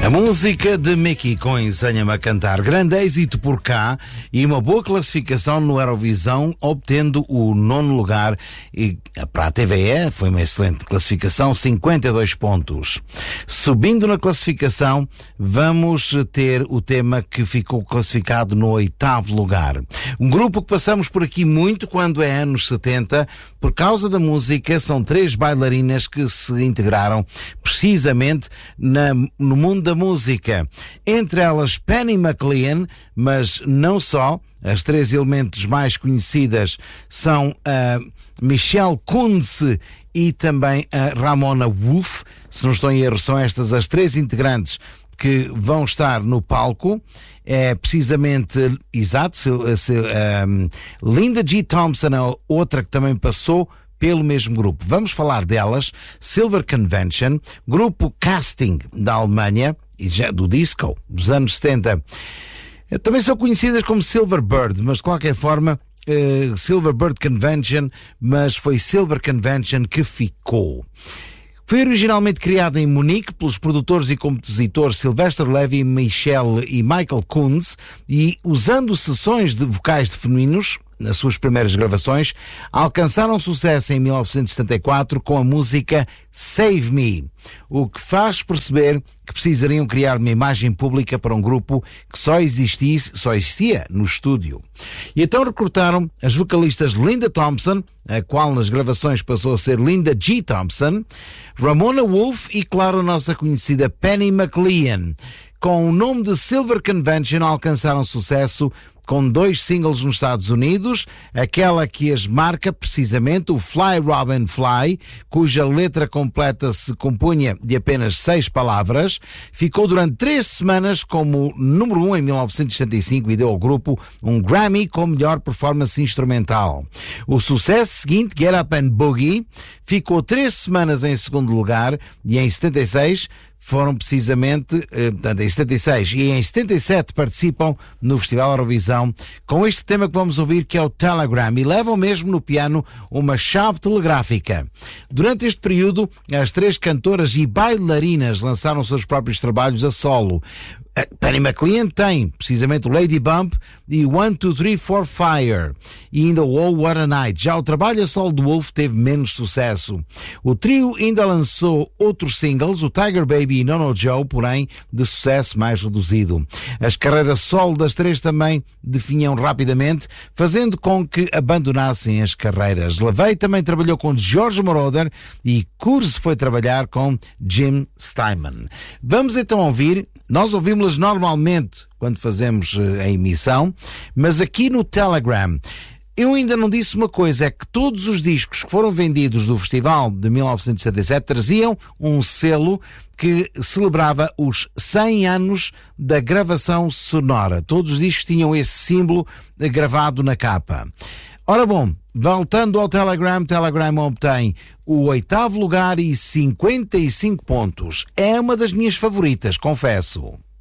A música de Mickey com Ensina-me a Cantar, grande êxito por cá e uma boa classificação no Eurovisão, obtendo o 9º lugar, e para a TVE foi uma excelente classificação, 52 pontos. Subindo na classificação, vamos ter o tema que ficou classificado no 8º lugar. Um grupo que passamos por aqui muito quando é anos 70, por causa da música, são 3 bailarinas que se integraram precisamente no mundo da música. Entre elas Penny McLean, mas não só. As 3 elementos mais conhecidas são a Michelle Kunze e também a Ramona Wolf. Se não estou em erro, são estas as 3 integrantes que vão estar no palco. É precisamente, Linda G. Thompson, a outra que também passou pelo mesmo grupo. Vamos falar delas. Silver Convention, grupo Casting da Alemanha, e já do disco dos anos 70. Também são conhecidas como Silver Bird, mas de qualquer forma, Silver Bird Convention, mas foi Silver Convention que ficou. Foi originalmente criada em Munique pelos produtores e compositores Sylvester Levy, Michelle e Michael Kunze, e usando sessões de vocais femininos nas suas primeiras gravações, alcançaram sucesso em 1974 com a música Save Me, o que faz perceber que precisariam criar uma imagem pública para um grupo que só existia no estúdio. E então recrutaram as vocalistas Linda Thompson, a qual nas gravações passou a ser Linda G. Thompson, Ramona Wolf e, claro, a nossa conhecida Penny McLean. Com o nome de Silver Convention alcançaram sucesso com 2 singles nos Estados Unidos, aquela que as marca precisamente, o Fly Robin Fly, cuja letra completa se compunha de apenas 6 palavras, ficou durante 3 semanas como número 1 em 1975 e deu ao grupo um Grammy com melhor performance instrumental. O sucesso seguinte, Get Up and Boogie, ficou 3 semanas em segundo lugar e em 76 foram precisamente, em 76 e em 77 participam no Festival Eurovisão com este tema que vamos ouvir, que é o Telegram, e levam mesmo no piano uma chave telegráfica. Durante este período, as 3 cantoras e bailarinas lançaram seus próprios trabalhos a solo. Penny McLean tem precisamente o Lady Bump e 1, 2, 3, 4 Fire e ainda o Oh What a Night. Já o trabalho a solo do Wolf teve menos sucesso. O trio ainda lançou outros singles, o Tiger Baby e Nono Joe, porém de sucesso mais reduzido. As carreiras solo das 3 também definham rapidamente, fazendo com que abandonassem as carreiras. LaVey também trabalhou com George Moroder e Kurz foi trabalhar com Jim Steinman. Vamos então ouvir. Nós ouvimos-las normalmente quando fazemos a emissão, mas aqui no Telegram, eu ainda não disse uma coisa, é que todos os discos que foram vendidos do Festival de 1977 traziam um selo que celebrava os 100 anos da gravação sonora. Todos os discos tinham esse símbolo gravado na capa. Ora bom, voltando ao Telegram, Telegram obtém o 8º lugar e 55 pontos. É uma das minhas favoritas, confesso.